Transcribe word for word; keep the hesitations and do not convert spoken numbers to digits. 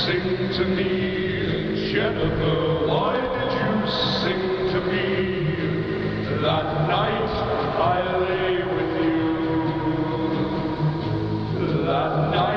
sing to me? Jennifer, why did you sing to me? That night I lay with you. That night